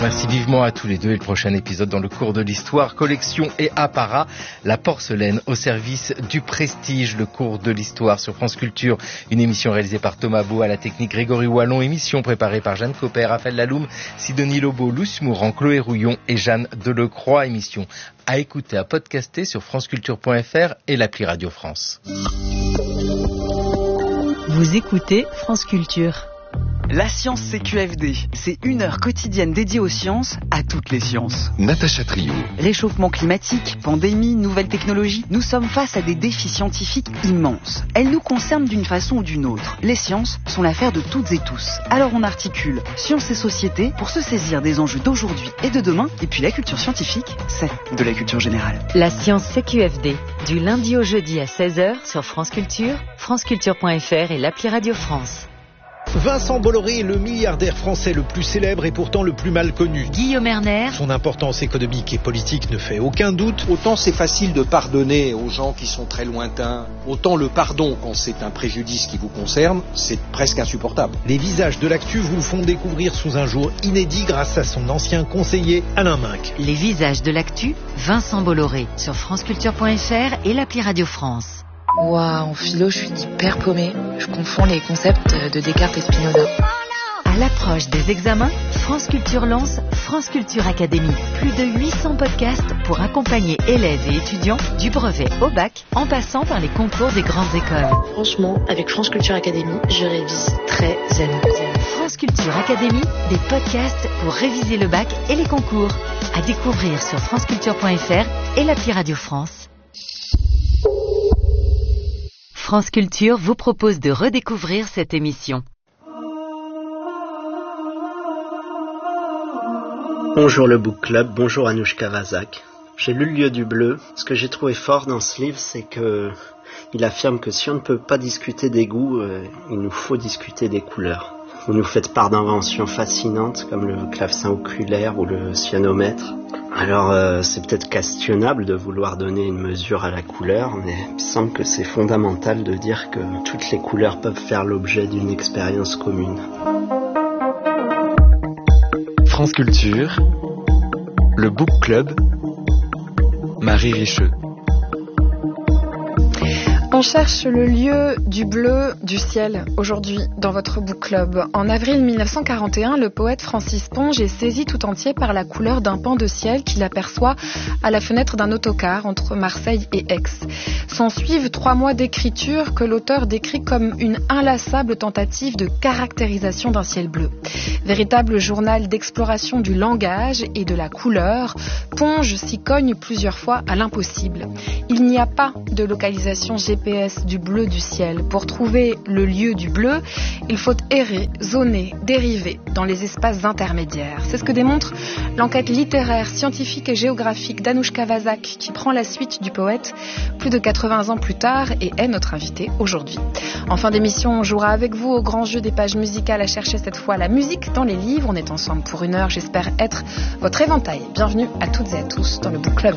Merci vivement à tous les deux et le prochain épisode dans le cours de l'histoire, collection et apparat, la porcelaine au service du prestige, le cours de l'histoire sur France Culture, une émission réalisée par Thomas Beau, à la technique Grégory Wallon, émission préparée par Jeanne Copper, Raphaël Laloum, Sidonie Lobo, Luce Mourant, Chloé Rouillon et Jeanne Delecroix, émission à écouter, à podcaster sur franceculture.fr et l'appli Radio France. Vous écoutez France Culture. La science CQFD, c'est 1 heure quotidienne dédiée aux sciences, à toutes les sciences. Natacha Trio. Réchauffement climatique, pandémie, nouvelles technologies, nous sommes face à des défis scientifiques immenses. Elles nous concernent d'une façon ou d'une autre. Les sciences sont l'affaire de toutes et tous. Alors on articule science et société pour se saisir des enjeux d'aujourd'hui et de demain. Et puis la culture scientifique, c'est de la culture générale. La science CQFD, du lundi au jeudi à 16h sur France Culture, franceculture.fr et l'appli Radio France. Vincent Bolloré est le milliardaire français le plus célèbre et pourtant le plus mal connu. Guillaume Erner. Son importance économique et politique ne fait aucun doute. Autant c'est facile de pardonner aux gens qui sont très lointains, autant le pardon, quand c'est un préjudice qui vous concerne, c'est presque insupportable. Les visages de l'actu vous le font découvrir sous un jour inédit grâce à son ancien conseiller Alain Minc. Les visages de l'actu, Vincent Bolloré, sur franceculture.fr et l'appli Radio France. Waouh, en philo, je suis hyper paumée. Je confonds les concepts de Descartes et Spinoza. À l'approche des examens, France Culture lance France Culture Academy. Plus de 800 podcasts pour accompagner élèves et étudiants du brevet au bac, en passant par les concours des grandes écoles. Franchement, avec France Culture Academy, je révise très zen. France Culture Academy, des podcasts pour réviser le bac et les concours. À découvrir sur franceculture.fr et l'appli Radio France. France Culture vous propose de redécouvrir cette émission. Bonjour le Book Club, bonjour Anouchka Vazak. J'ai lu Le Lieu du Bleu. Ce que j'ai trouvé fort dans ce livre, c'est que il affirme que si on ne peut pas discuter des goûts, il nous faut discuter des couleurs. Vous nous faites part d'inventions fascinantes comme le clavecin oculaire ou le cyanomètre. Alors c'est peut-être questionnable de vouloir donner une mesure à la couleur, mais il me semble que c'est fondamental de dire que toutes les couleurs peuvent faire l'objet d'une expérience commune. France Culture, le Book Club, Marie Richeux. On cherche le lieu du bleu du ciel aujourd'hui dans votre book club. En avril 1941, le poète Francis Ponge est saisi tout entier par la couleur d'un pan de ciel qu'il aperçoit à la fenêtre d'un autocar entre Marseille et Aix. S'en suivent 3 mois d'écriture que l'auteur décrit comme une inlassable tentative de caractérisation d'un ciel bleu. Véritable journal d'exploration du langage et de la couleur, Ponge s'y cogne plusieurs fois à l'impossible. Il n'y a pas de localisation GPS du bleu du ciel. Pour trouver le lieu du bleu, il faut errer, zoner, dériver dans les espaces intermédiaires. C'est ce que démontre l'enquête littéraire, scientifique et géographique d'Anouchka Vazak, qui prend la suite du poète plus de 80 ans plus tard et est notre invitée aujourd'hui. En fin d'émission, on jouera avec vous au grand jeu des pages musicales à chercher cette fois la musique dans les livres. On est ensemble pour 1 heure, j'espère être votre éventail. Bienvenue à toutes et à tous dans le Book Club.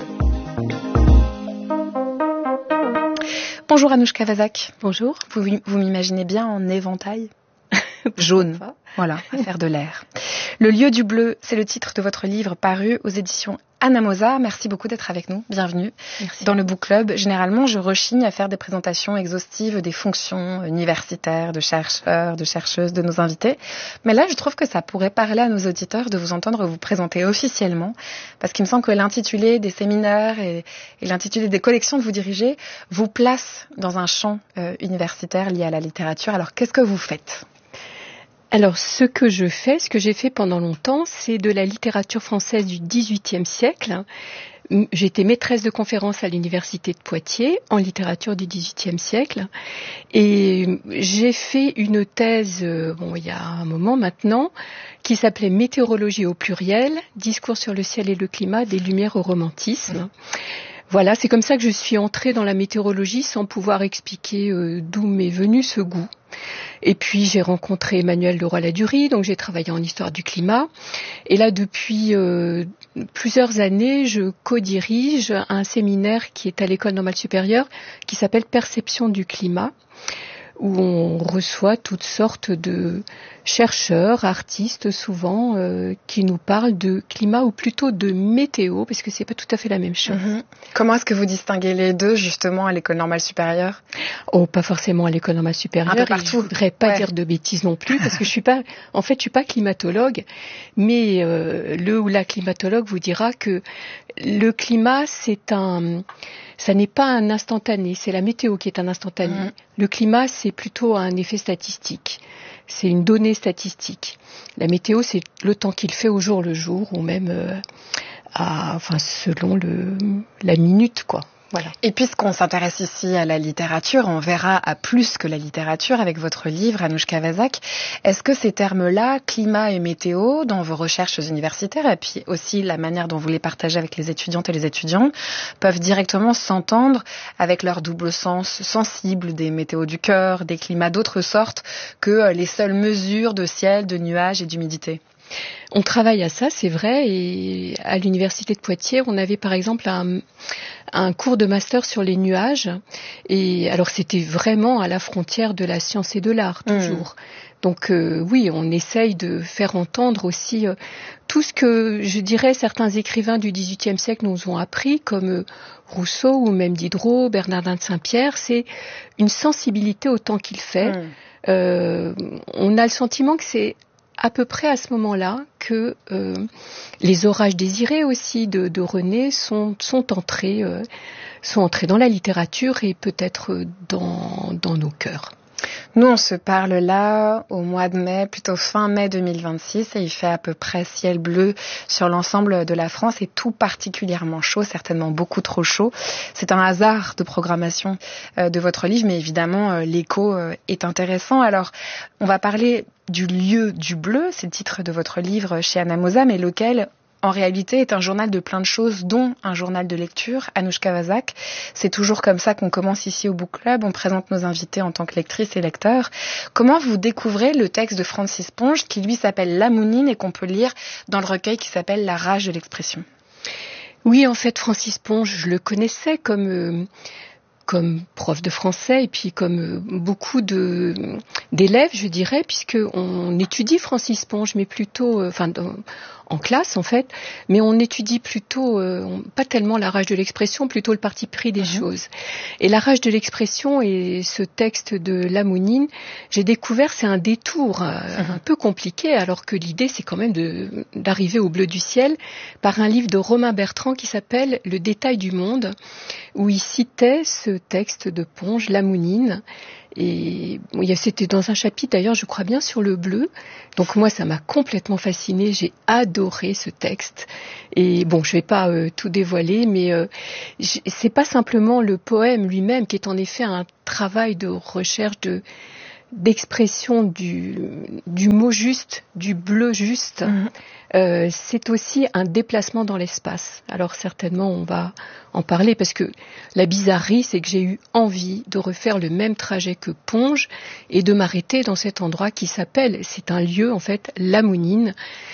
Bonjour Anouchka Vazak. Bonjour. Vous m'imaginez bien en éventail jaune, voilà, à faire de l'air. Le lieu du bleu, c'est le titre de votre livre paru aux éditions Anamosa. Merci beaucoup d'être avec nous. Bienvenue. Merci. Dans le Book Club. Généralement, je rechigne à faire des présentations exhaustives des fonctions universitaires, de chercheurs, de chercheuses, de nos invités. Mais là, je trouve que ça pourrait parler à nos auditeurs de vous entendre vous présenter officiellement, parce qu'il me semble que l'intitulé des séminaires et l'intitulé des collections que vous dirigez vous place dans un champ universitaire lié à la littérature. Alors, qu'est-ce que vous faites ? Alors, ce que j'ai fait pendant longtemps, c'est de la littérature française du XVIIIe siècle. J'ai été maîtresse de conférences à l'université de Poitiers en littérature du XVIIIe siècle. Et j'ai fait une thèse, il y a un moment maintenant, qui s'appelait Météorologie au pluriel, discours sur le ciel et le climat, des Lumières au romantisme. Voilà, c'est comme ça que je suis entrée dans la météorologie sans pouvoir expliquer d'où m'est venu ce goût. Et puis j'ai rencontré Emmanuel Leroy-Ladurie, donc j'ai travaillé en histoire du climat. Et là, depuis plusieurs années, je co-dirige un séminaire qui est à l'École normale supérieure qui s'appelle Perception du climat, où on reçoit toutes sortes de chercheurs, artistes souvent, qui nous parlent de climat ou plutôt de météo, parce que c'est pas tout à fait la même chose. Comment est-ce que vous distinguez les deux, justement, à l'école normale supérieure? Oh, pas forcément à l'école normale supérieure. Un peu partout. Je voudrais pas dire de bêtises non plus, parce que je suis pas climatologue, mais le ou la climatologue vous dira que le climat, ça n'est pas un instantané, c'est la météo qui est un instantané. Le climat, c'est plutôt un effet statistique. C'est une donnée statistique. La météo, c'est le temps qu'il fait au jour le jour, ou même selon la minute, quoi. Voilà. Et puisqu'on s'intéresse ici à la littérature, on verra à plus que la littérature avec votre livre, Anouchka Kavazak. Est-ce que ces termes-là, climat et météo, dans vos recherches universitaires, et puis aussi la manière dont vous les partagez avec les étudiantes et les étudiants, peuvent directement s'entendre avec leur double sens sensible des météos du cœur, des climats d'autres sortes que les seules mesures de ciel, de nuages et d'humidité? On travaille à ça, c'est vrai, et à l'université de Poitiers, on avait par exemple un cours de master sur les nuages, et alors c'était vraiment à la frontière de la science et de l'art, toujours. Donc oui, on essaye de faire entendre aussi tout ce que, je dirais, certains écrivains du XVIIIe siècle nous ont appris, comme Rousseau ou même Diderot, Bernardin de Saint-Pierre, c'est une sensibilité au temps qu'il fait. On a le sentiment que c'est à peu près à ce moment-là que les orages désirés aussi de René sont entrés dans la littérature et peut-être dans nos cœurs. Nous, on se parle là au mois de mai, plutôt fin mai 2026, et il fait à peu près ciel bleu sur l'ensemble de la France et tout particulièrement chaud, certainement beaucoup trop chaud. C'est un hasard de programmation de votre livre, mais évidemment, l'écho est intéressant. Alors, on va parler du lieu du bleu, c'est le titre de votre livre chez Anamosa, mais lequel, en réalité, est un journal de plein de choses, dont un journal de lecture, Anouchka Kavazak. C'est toujours comme ça qu'on commence ici au Book Club. On présente nos invités en tant que lectrices et lecteurs. Comment vous découvrez le texte de Francis Ponge, qui lui s'appelle La Mounine et qu'on peut lire dans le recueil qui s'appelle La rage de l'expression? Oui, en fait, Francis Ponge, je le connaissais comme prof de français et puis comme beaucoup d'élèves, je dirais, puisque on étudie Francis Ponge, mais plutôt, en classe en fait, mais on étudie plutôt, pas tellement la rage de l'expression, plutôt le parti pris des choses. Et la rage de l'expression et ce texte de La Mounine, j'ai découvert, c'est un détour un peu compliqué, alors que l'idée c'est quand même d'arriver au bleu du ciel par un livre de Romain Bertrand qui s'appelle Le détail du monde, où il citait ce texte de Ponge, La Mounine. Et c'était dans un chapitre d'ailleurs, je crois bien, sur le bleu. Donc moi, ça m'a complètement fascinée. J'ai adoré ce texte. Et bon, je vais pas tout dévoiler, mais c'est pas simplement le poème lui-même qui est en effet un travail de recherche d'expression du mot juste, du bleu juste. C'est aussi un déplacement dans l'espace. Alors certainement on va en parler parce que la bizarrerie c'est que j'ai eu envie de refaire le même trajet que Ponge et de m'arrêter dans cet endroit qui s'appelle, c'est un lieu en fait, La Mounine,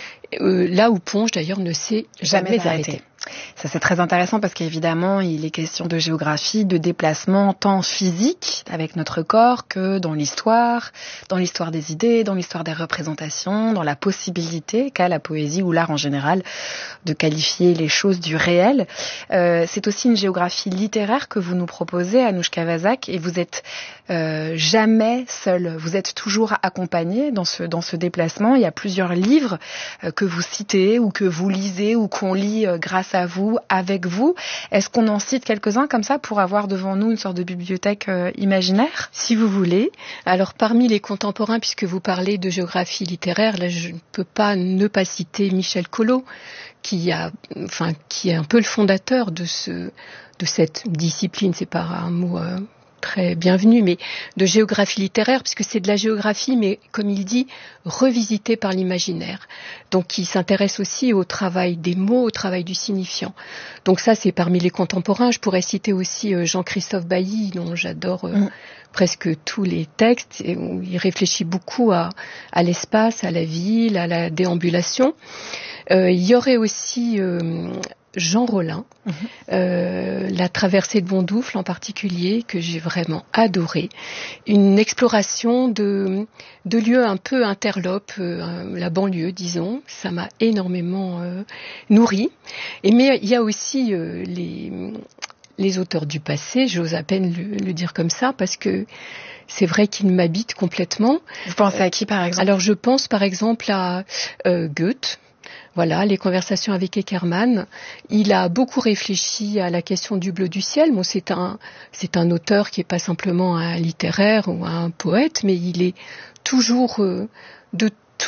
là où Ponge d'ailleurs ne s'est jamais arrêté. Ça c'est très intéressant parce qu'évidemment il est question de géographie, de déplacement tant physique avec notre corps que dans l'histoire des idées, dans l'histoire des représentations, dans la possibilité qu'a la poésie ou l'art en général de qualifier les choses du réel. C'est aussi une géographie littéraire que vous nous proposez, Anouchka Kavazak, et vous êtes jamais seul, vous êtes toujours accompagné dans ce déplacement. Il y a plusieurs livres que vous citez ou que vous lisez ou qu'on lit grâce à vous, avec vous. Est-ce qu'on en cite quelques-uns comme ça pour avoir devant nous une sorte de bibliothèque imaginaire, si vous voulez? Alors parmi les contemporains, puisque vous parlez de géographie littéraire, là je ne peux pas ne pas citer Michel Collot, qui est un peu le fondateur de cette discipline. C'est pas un mot très bienvenue, mais de géographie littéraire, puisque c'est de la géographie, mais comme il dit, revisitée par l'imaginaire. Donc il s'intéresse aussi au travail des mots, au travail du signifiant. Donc ça, c'est parmi les contemporains. Je pourrais citer aussi Jean-Christophe Bailly, dont j'adore presque tous les textes, et où il réfléchit beaucoup à l'espace, à la ville, à la déambulation. Il y aurait aussi Jean Rollin, la traversée de Bondoufle en particulier, que j'ai vraiment adoré. Une exploration de lieux un peu interlopes, la banlieue, disons. Ça m'a énormément nourri. Mais il y a aussi les auteurs du passé, j'ose à peine le dire comme ça, parce que c'est vrai qu'ils m'habitent complètement. Vous pensez à qui, par exemple? Alors, je pense, par exemple, à Goethe. Voilà, les conversations avec Eckermann. Il a beaucoup réfléchi à la question du bleu du ciel. Bon, c'est un auteur qui est pas simplement un littéraire ou un poète, mais il est toujours de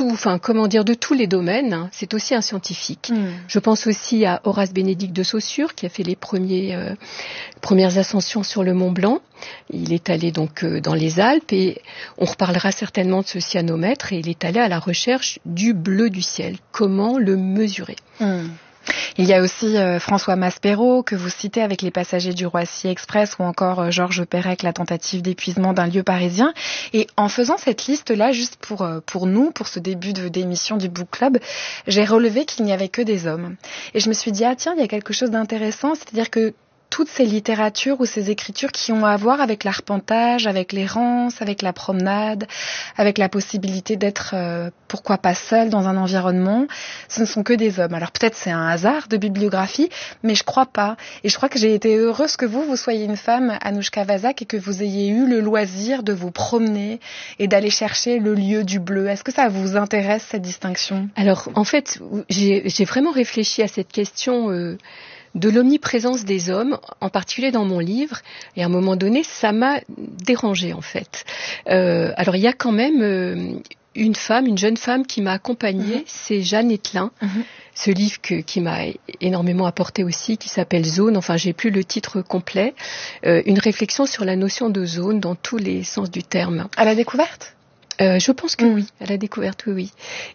tous les domaines. C'est aussi un scientifique. Je pense aussi à Horace Bénédicte de Saussure, qui a fait les premières ascensions sur le Mont Blanc. Il est allé donc dans les Alpes et on reparlera certainement de ce cyanomètre, et il est allé à la recherche du bleu du ciel. Comment le mesurer? Il y a aussi François Maspero, que vous citez avec Les Passagers du Roissy Express, ou encore Georges Perec, La tentative d'épuisement d'un lieu parisien. Et en faisant cette liste-là, juste pour nous, pour ce début d'émission du Book Club, j'ai relevé qu'il n'y avait que des hommes. Et je me suis dit, tiens, il y a quelque chose d'intéressant, c'est-à-dire que toutes ces littératures ou ces écritures qui ont à voir avec l'arpentage, avec l'errance, avec la promenade, avec la possibilité d'être, pourquoi pas seul dans un environnement, ce ne sont que des hommes. Alors peut-être c'est un hasard de bibliographie, mais je crois pas. Et je crois que j'ai été heureuse que vous soyez une femme, Anouchka Vazak, et que vous ayez eu le loisir de vous promener et d'aller chercher le lieu du bleu. Est-ce que ça vous intéresse, cette distinction? Alors en fait, j'ai vraiment réfléchi à cette question de l'omniprésence des hommes, en particulier dans mon livre, et à un moment donné, ça m'a dérangée en fait. Alors il y a quand même une jeune femme qui m'a accompagnée, c'est Jeanne Ettelin. Ce livre qui m'a énormément apporté aussi, qui s'appelle Zone, enfin j'ai plus le titre complet, une réflexion sur la notion de zone dans tous les sens du terme. À la découverte? Je pense que oui, à la découverte, oui.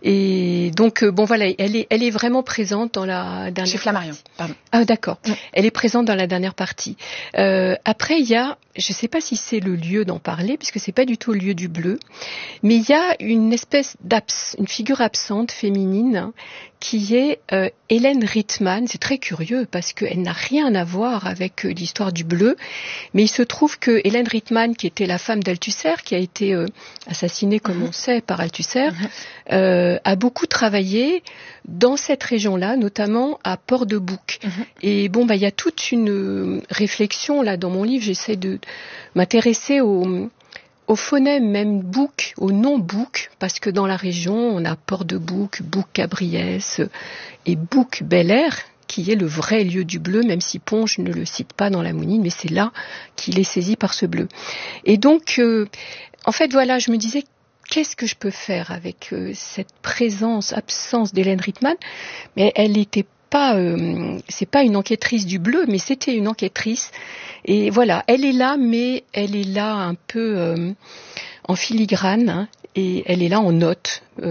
Et donc, voilà, elle est vraiment présente dans la dernière. Chez Flammarion, pardon. Ah, d'accord. Elle est présente dans la dernière partie. Après, il y a, je sais pas si c'est le lieu d'en parler, puisque c'est pas du tout le lieu du bleu, mais il y a une espèce une figure absente féminine, qui est Hélène Rittmann. C'est très curieux parce qu'elle n'a rien à voir avec l'histoire du bleu, mais il se trouve que Hélène Rittmann, qui était la femme d'Althusser, qui a été assassinée comme on sait par Althusser, a beaucoup travaillé dans cette région-là, notamment à Port-de-Bouc. Et il y a toute une réflexion là dans mon livre. J'essaie de m'intéresser au phonème même Bouc, au nom Bouc, parce que dans la région, on a Port-de-Bouc, Bouc-Cabriès et Bouc-Bel-Air, qui est le vrai lieu du bleu, même si Ponge ne le cite pas dans la Mounine, mais c'est là qu'il est saisi par ce bleu. Et donc, en fait, voilà, je me disais, qu'est-ce que je peux faire avec cette absence d'Hélène Rittmann? Mais elle n'était pas, c'est pas une enquêtrice du bleu, mais c'était une enquêtrice. Et voilà, elle est là, mais elle est là un peu en filigrane, et elle est là en note.